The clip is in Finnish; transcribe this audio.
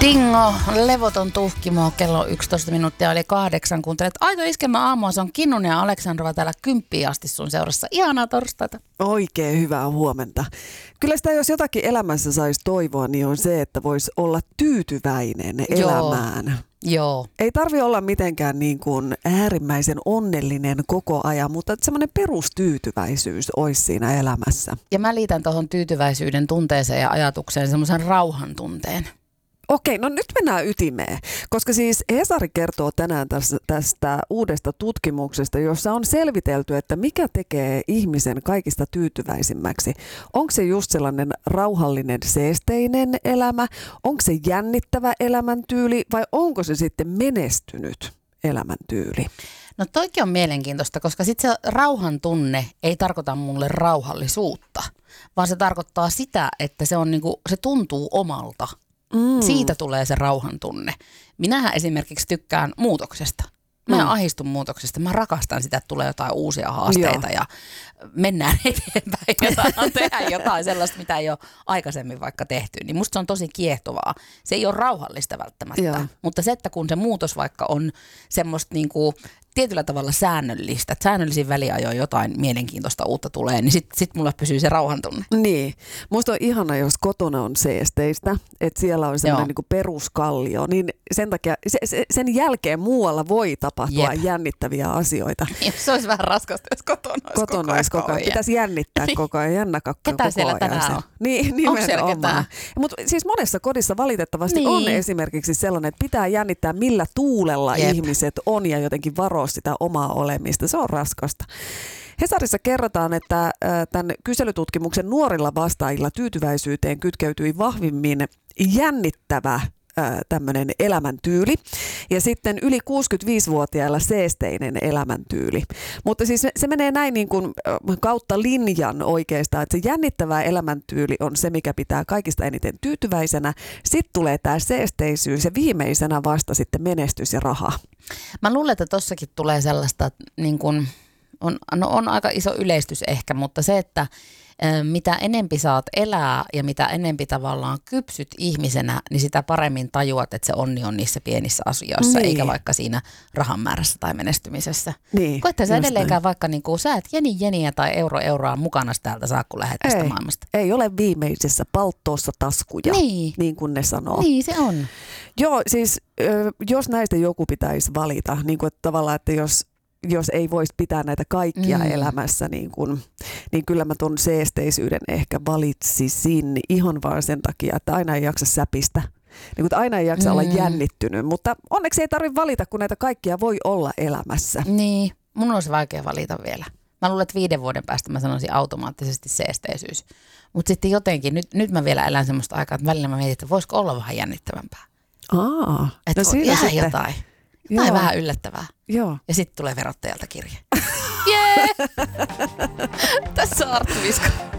Stingo, levoton tuhkimo, kello 11 minuuttia oli 8. Kuuntelet Aito Iskelmä aamua, se on Kinnunen ja Aleksandrova täällä 10 asti sun seurassa. Ihanaa torstaita. Oikein hyvää huomenta. Kyllä sitä, jos jotakin elämässä saisi toivoa, niin on se, että voisi olla tyytyväinen elämään. Joo. Ei tarvitse olla mitenkään niin kuin äärimmäisen onnellinen koko ajan, mutta semmoinen perustyytyväisyys olisi siinä elämässä. Ja mä liitän tuohon tyytyväisyyden tunteeseen ja ajatukseen semmoisen rauhan tunteen. Okei, no nyt mennään ytimeen, koska siis Hesari kertoo tänään tästä uudesta tutkimuksesta, jossa on selvitelty, että mikä tekee ihmisen kaikista tyytyväisimmäksi. Onko se just sellainen rauhallinen, seesteinen elämä, onko se jännittävä elämäntyyli vai onko se sitten menestynyt elämäntyyli? No toikin on mielenkiintoista, koska sitten se rauhan tunne ei tarkoita mulle rauhallisuutta, vaan se tarkoittaa sitä, että se on niinku, se tuntuu omalta. Siitä tulee se rauhan tunne. Minähän esimerkiksi tykkään muutoksesta. Mä en ahdistu muutoksesta. Mä rakastan sitä, että tulee jotain uusia haasteita ja mennään eteenpäin ja saadaan tehdä jotain sellaista, mitä ei ole aikaisemmin vaikka tehty. Niin musta se on tosi kiehtovaa. Se ei ole rauhallista välttämättä, mutta se, että kun se muutos vaikka on semmoista niinku tietyllä tavalla säännöllistä, että säännöllisin väliajoin jotain mielenkiintoista uutta tulee, niin sit mulla pysyy se rauhan tunne. Niin. Musta on ihana, jos kotona on seesteistä, että siellä on semmoinen niinku peruskallio, niin sen takia sen jälkeen muualla voi tapahtua jännittäviä asioita. Se olisi vähän raskasta, jos kotona olisi koko ajan. Pitäisi jännittää koko ajan, jännäkakkaa koko ajan. Ketä siellä tänään on? Niin, nimenomaan. Mutta siis monessa kodissa valitettavasti on esimerkiksi sellainen, että pitää jännittää, millä tuulella ihmiset on ja jotenkin varoa sitä omaa olemista. Se on raskasta. Hesarissa kerrotaan, että tämän kyselytutkimuksen nuorilla vastaajilla tyytyväisyyteen kytkeytyi vahvimmin jännittävä tämmöinen elämäntyyli ja sitten yli 65-vuotiailla seesteinen elämäntyyli. Mutta siis se menee näin niin kuin kautta linjan oikeastaan, että se jännittävä elämäntyyli on se, mikä pitää kaikista eniten tyytyväisenä. Sitten tulee tämä seesteisyys ja viimeisenä vasta sitten menestys ja raha. Mä luulen, että tossakin tulee sellaista, niin kuin, on aika iso yleistys ehkä, mutta se, että mitä enempi saat elää ja mitä enempi tavallaan kypsyt ihmisenä, niin sitä paremmin tajuat, että se onni on niissä pienissä asioissa, eikä vaikka siinä rahan määrässä tai menestymisessä. Niin, koittaa sä edelleenkään vaikka niin kuin, sä et jeniä tai euroa mukana täältä saa, kun lähdet tästä maailmasta. Ei ole viimeisessä palttoossa taskuja, niin kuin ne sanoo. Niin se on. Joo, siis jos näistä joku pitäisi valita, niin kuin, että tavallaan, että jos ei voisi pitää näitä kaikkia elämässä, niin kyllä mä ton seesteisyyden ehkä valitsisin ihan vaan sen takia, että aina ei jaksa säpistä. Niin kuin, aina ei jaksa olla jännittynyt, mutta onneksi ei tarvitse valita, kun näitä kaikkia voi olla elämässä. Niin, mun olisi vaikea valita vielä. Mä luulen, että 5 vuoden päästä mä sanoisin automaattisesti seesteisyys. Mutta sitten jotenkin, nyt mä vielä elän semmoista aikaa, että välillä mä mietin, että voisiko olla vähän jännittävämpää. Että no jää sitten jotain. Tai vähän yllättävää. Joo. Ja sitten tulee verottajalta kirje. Jee! Tässä on Arttu Visko.